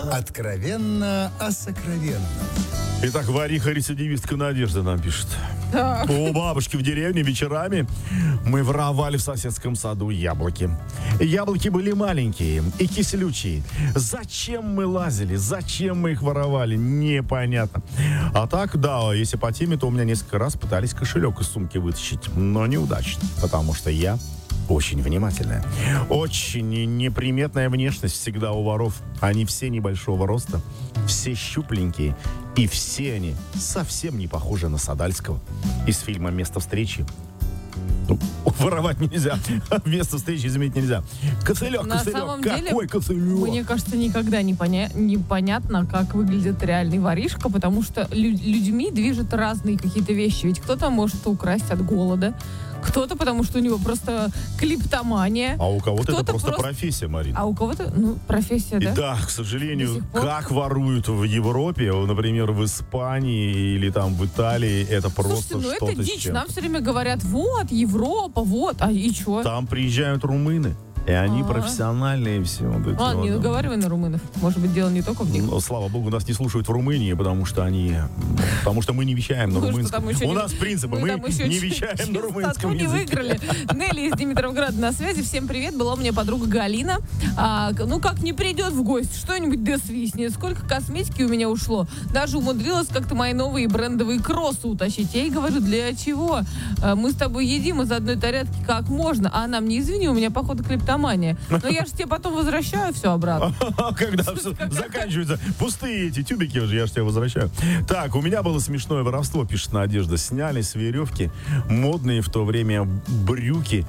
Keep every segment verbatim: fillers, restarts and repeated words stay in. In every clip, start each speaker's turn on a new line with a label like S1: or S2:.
S1: Откровенно о сокровенном.
S2: Итак, вариха-рецидивистка Надежда нам пишет.
S3: Так.
S2: У бабушки в деревне вечерами мы воровали в соседском саду яблоки. Яблоки были маленькие и кислючие. Зачем мы лазили? Зачем мы их воровали? Непонятно. А так, да, если по теме, то у меня несколько раз пытались кошелек из сумки вытащить. Но неудачно, потому что я очень внимательная. Очень неприметная внешность всегда у воров. Они все небольшого роста, все щупленькие. И все они совсем не похожи на Садальского из фильма «Место встречи». Ну, воровать нельзя. Место встречи изменить нельзя. Коцелек,
S3: На
S2: коцелек.
S3: самом
S2: Какой
S3: деле,
S2: коцелек?
S3: Мне кажется, никогда не поня- непонятно, как выглядит реальный воришка, потому что лю- людьми движут разные какие-то вещи. Ведь кто-то может украсть от голода, кто-то потому, что у него просто клиптомания.
S2: А у кого-то это
S3: Кто-то
S2: просто,
S3: просто-
S2: профессия, Марина.
S3: А у кого-то, ну, профессия,
S2: И
S3: да?
S2: да, к
S3: До
S2: сожалению,
S3: сих пор?
S2: как воруют в Европе, например, в Испании или там в Италии, это просто
S3: Слушайте, ну
S2: что-то
S3: это
S2: с
S3: дичь.
S2: чем-то.
S3: Нам все время говорят, вот, Европа, вот, а и чё?
S2: Там приезжают румыны, и они
S3: А-а.
S2: профессиональные все. Вот эти
S3: Ладно,
S2: вот,
S3: не
S2: да.
S3: наговаривай на румынов. Может быть, дело не только в них.
S2: Но, слава богу, нас не слушают в Румынии, потому что они, потому что мы не вещаем на
S3: Ну, что
S2: румынском.
S3: там еще
S2: У
S3: не-
S2: нас принципы,
S3: мы
S2: мы
S3: там еще
S2: не
S3: ч-
S2: вещаем на
S3: чистоту
S2: румынском
S3: не
S2: языке.
S3: выиграли. Нелли из Димитровграда на связи. Всем привет. Была у меня подруга Галина. А, к- ну, как не придет в гости, что-нибудь да свистнет. Сколько косметики у меня ушло. Даже умудрилась как-то мои новые брендовые кроссы утащить. Я ей говорю, для чего? А, мы с тобой едим из одной тарелки как можно. А она мне, извини, у меня, походу, клептомания. Но я же тебе потом возвращаю все обратно.
S2: Когда все заканчиваются пустые эти тюбики уже, я же тебя возвращаю. Так, у меня было смешное воровство, пишет Надежда. Сняли с веревки модные в то время брюки,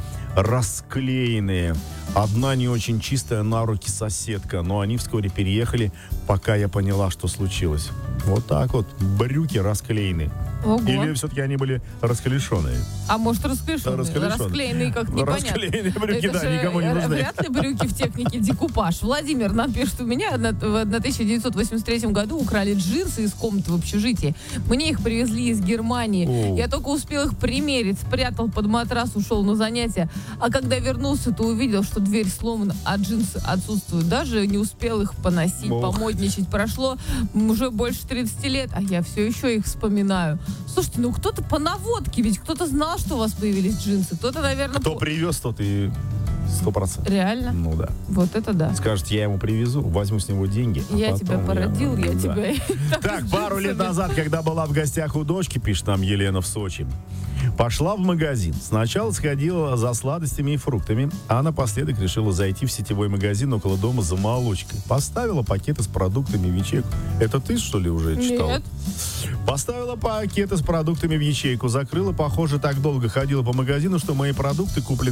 S2: расклеенные. Одна не очень чистая на руки соседка, но они вскоре переехали, пока я поняла, что случилось. Вот так вот, брюки расклеенные.
S3: Ого.
S2: Или все-таки они были расклешенные?
S3: А может, расклешенные?
S2: Расклешенные.
S3: Расклеенные как непонятно.
S2: Расклеенные брюки,
S3: Это
S2: да,
S3: же
S2: никому не нужны.
S3: Вряд ли брюки в технике декупаж. Владимир нам пишет, у меня в тысяча девятьсот восемьдесят третьем году украли джинсы из комнаты в общежитии. Мне их привезли из Германии.
S2: О.
S3: Я только успел их примерить, спрятал под матрас, ушел на занятия. А когда вернулся, то увидел, что дверь сломана, а джинсы отсутствуют. Даже не успел их поносить,
S2: Ох.
S3: помодничать. Прошло уже больше тридцати лет, а я все еще их вспоминаю. Слушайте, ну кто-то по наводке, ведь кто-то знал, что у вас появились джинсы. Кто-то, наверное...
S2: Кто
S3: по-
S2: привез, тот и сто процентов.
S3: Реально?
S2: Ну да.
S3: Вот это да.
S2: Скажет, я ему привезу, возьму с него деньги. а
S3: Я
S2: потом
S3: тебя породил, я
S2: Да.
S3: тебя...
S2: Так, пару лет назад, когда была в гостях у дочки, пишет нам Елена в Сочи, пошла в магазин. Сначала сходила за сладостями и фруктами, а напоследок решила зайти в сетевой магазин около дома за молочкой. Поставила пакеты с продуктами в ячейку. Это ты, что ли, уже читала?
S3: Нет.
S2: Поставила пакеты с продуктами в ячейку, закрыла, похоже, так долго ходила по магазину, что мои продукты, купленные